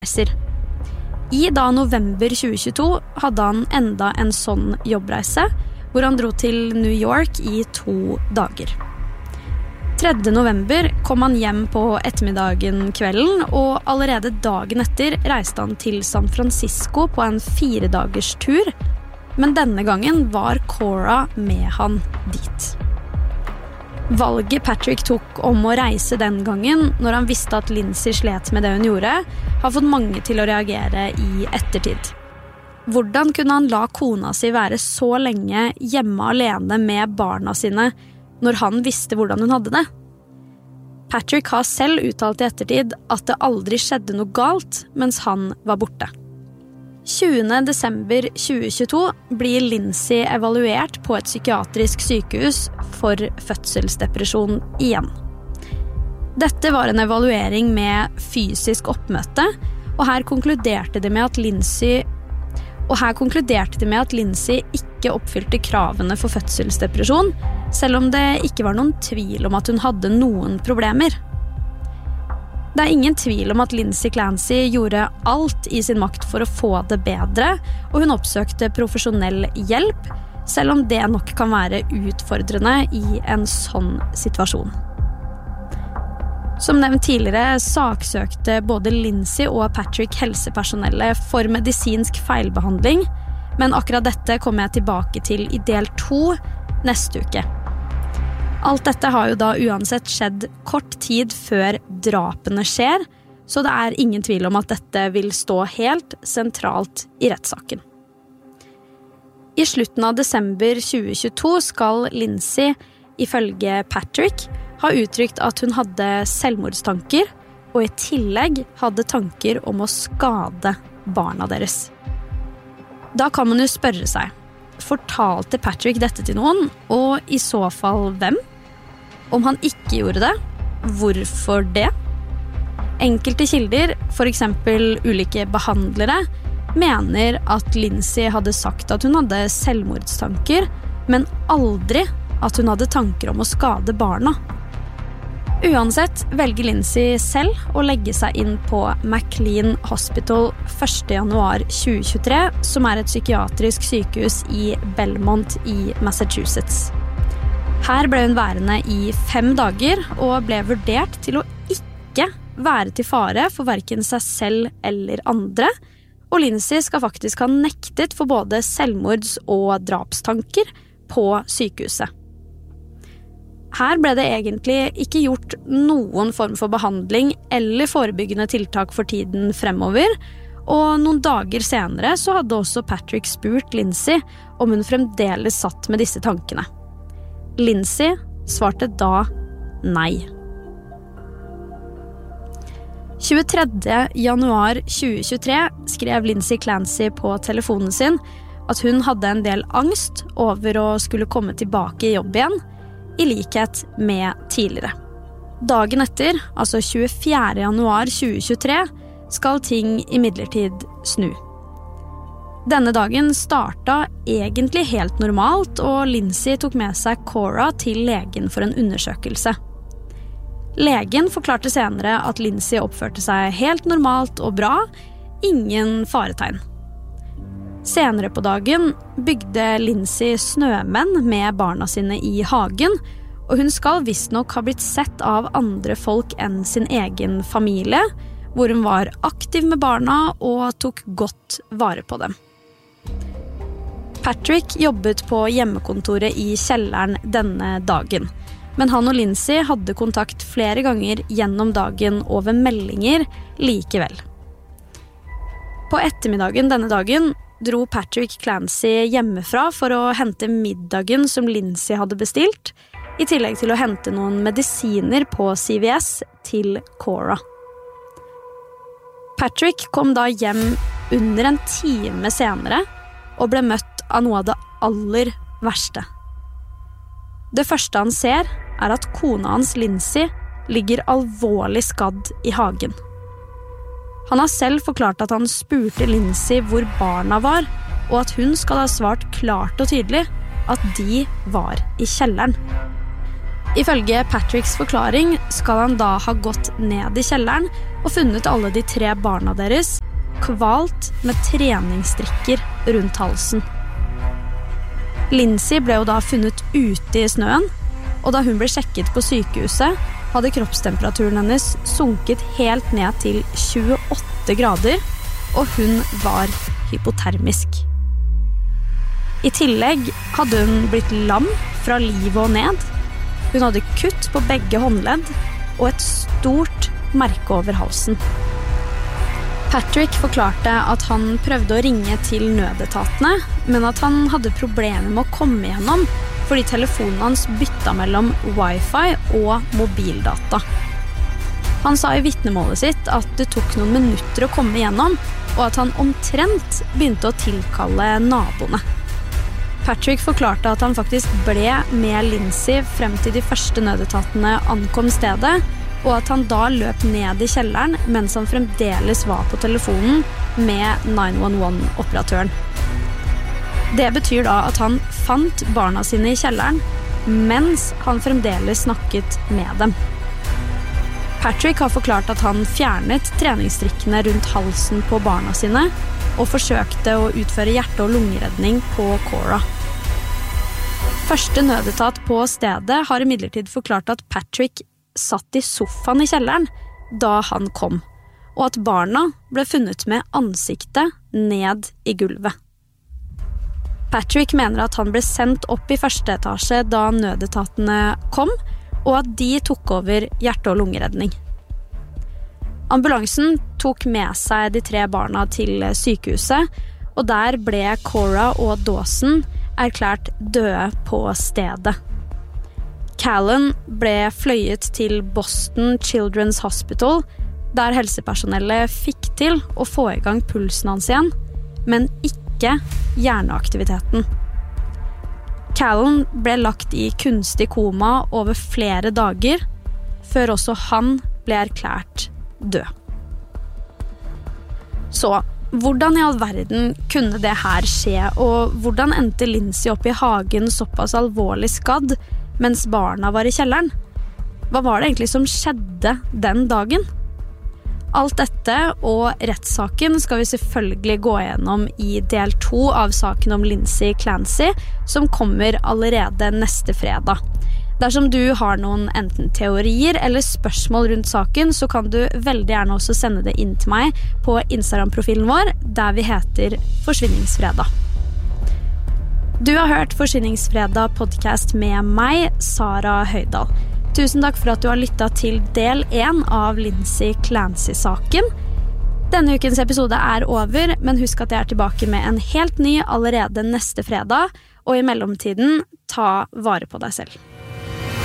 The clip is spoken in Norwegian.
I da november 2022 hadde han enda en sånn jobbreise, hvor han dro til New York i 2 dager. 3. november kom han hjem på ettermiddagen kvelden, og allerede dagen etter reiste han til San Francisco på en 4-dagers tur, men denne gangen var Cora med han dit. Valget Patrick tok om å reise den gangen, når han visste at Lindsay slet med det hun gjorde, har fått mange til å reagere i ettertid. Hvordan kunne han la kona si være så lenge hjemme alene med barna sine, når han visste hvordan hun hadde det? Patrick har selv uttalt i ettertid at det aldri skjedde noe galt mens han var borte. 20. desember 2022 blir Lindsay evaluert på et psykiatrisk sykehus for fødselsdepresjon igjen. Dette var en evaluering med fysisk oppmøte, og her konkluderte de med at Lindsay ikke oppfylte kravene for fødselsdepresjon, selv om det ikke var noen tvil om at hun hadde noen problemer. Det er ingen tvil om at Lindsay Clancy gjorde alt i sin makt for å få det bedre, og hun oppsøkte profesjonell hjelp, selv om det nok kan være utfordrende i en sånn situasjon. Som nevnt tidligere saksøkte både Lindsay og Patrick helsepersonellet for medisinsk feilbehandling, men akkurat dette kommer jeg tilbake til i del 2 neste uke. Alt dette har jo da uansett skjedd kort tid før drapene skjer, så det er ingen tvil om at dette vil stå helt sentralt i rettssaken. I slutten av desember 2022 skal Lindsay, ifølge Patrick, ha uttrykt at hun hadde selvmordstanker, og i tillegg hadde tanker om å skade barna deres. Da kan man jo spørre seg, fortalte Patrick dette til noen, og i så fall hvem? Om han ikke gjorde det, hvorfor det? Enkelte kilder, for eksempel ulike behandlere, mener at Lindsay hadde sagt at hun hadde selvmordstanker, men aldri at hun hadde tanker om å skade barna. Uansett velger Lindsay selv å legge seg inn på McLean Hospital 1. januar 2023, som er et psykiatrisk sykehus i Belmont i Massachusetts. Her ble hun værende i 5 dager, og ble vurdert til å ikke være til fare for hverken seg selv eller andre, og Lindsay skal faktisk ha nektet for både selvmords- og drapstanker på sykehuset. Her ble det egentlig ikke gjort noen form for behandling eller forebyggende tiltak for tiden fremover, og noen dager senere så hadde også Patrick spurt Lindsay om hun fremdeles satt med disse tankene. Lindsay svarte da nei. 23. januar 2023 skrev Lindsay Clancy på telefonen sin at hun hadde en del angst over å skulle komme tilbake i jobb igjen, i likhet med tidligere. Dagen etter, altså 24. januar 2023, skal ting imidlertid snu. Denne dagen startet egentlig helt normalt, og Lindsay tok med seg Cora til legen for en undersøkelse. Legen forklarte senere at Lindsay oppførte seg helt normalt og bra, ingen faretegn. Senere på dagen bygde Lindsay snømenn med barna sine i hagen, og hun skal visstnok ha blitt sett av andre folk enn sin egen familie, hvor hun var aktiv med barna og tok godt vare på dem. Patrick jobbet på hjemmekontoret i kjelleren denne dagen, men han og Lindsay hadde kontakt flere ganger gjennom dagen over meldinger likevel. På ettermiddagen denne dagen dro Patrick Clancy hjemmefra for å hente middagen som Lindsay hadde bestilt, i tillegg til å hente noen medisiner på CVS til Cora. Patrick kom da hjem under en time senere og ble møtt av noe av det aller verste. Det første han ser er at kona hans Lindsay ligger alvorlig skadd i hagen. Han har selv forklart at han spurte Lindsay hvor barna var, og at hun skal ha svart klart og tydelig at de var i kjelleren. Ifølge Patricks forklaring skal han da ha gått ned i kjelleren og funnet alle de 3 barna deres kvalt med treningsstrikker rundt halsen. Lindsay ble jo da funnet ute i snøen, og da hun ble sjekket på sykehuset, hadde kroppstemperaturen hennes sunket helt ned til 28 grader, og hun var hypotermisk. I tillegg hadde hun blitt lam fra livet og ned. Hun hadde kutt på begge håndledd og et stort merke over halsen. Patrick forklarte at han prøvde å ringe til nødetatene, men at han hadde problemer med å komme igjennom fordi telefonen hans bytta mellom wifi og mobildata. Han sa i vitnemålet sitt at det tok noen minutter å komme igjennom, og at han omtrent begynte å tilkalle naboene. Patrick forklarte at han faktisk ble med Lindsay frem til de første nødetatene ankom stedet, og at han da løp ned i kjelleren mens han fremdeles var på telefonen med 911-operatøren. Det betyr da at han fant barna sine i kjelleren mens han fremdeles snakket med dem. Patrick har forklart at han fjernet treningsstrikkene rundt halsen på barna sine og forsøkte å utføre hjerte- og lungeredning på Cora. Første nødetat på stedet har imidlertid forklart at Patrick satt i sofaen i kjelleren da han kom, og at barna ble funnet med ansiktet ned i gulvet. Patrick mener at han ble sendt opp i første etasje da nødetatene kom, og at de tok over hjerte- og lungeredning. Ambulansen tok med seg de 3 barna til sykehuset, og der ble Cora og Dawson erklært døde på stedet. Callan ble fløyet til Boston Children's Hospital, der helsepersonellet fikk til å få i gang pulsen hans igjen, men ikke hjerneaktiviteten. Callan ble lagt i kunstig koma over flere dager, før også han ble erklært død. Så, hvordan i all verden kunne det her skje, og hvordan endte Lindsay opp i hagen såpass alvorlig skadd mens barna var i kjelleren? Hva var det egentlig som skjedde den dagen? Alt dette og rettssaken skal vi selvfølgelig gå gjennom i del 2 av saken om Lindsay Clancy, som kommer allerede neste fredag. Dersom du har noen enten teorier eller spørsmål rundt saken, så kan du veldig gjerne også sende det inn til meg på Instagram-profilen vår, der vi heter Forsvinningsfredag. Du har hørt Forsvinningsfredag podcast med meg, Sara Høydal. Tusen takk for at du har lyttet til del 1 av Lindsay Clancy-saken. Denne ukens episode er over, men husk at jeg er tilbake med en helt ny allerede neste fredag, og i mellomtiden, ta vare på deg selv.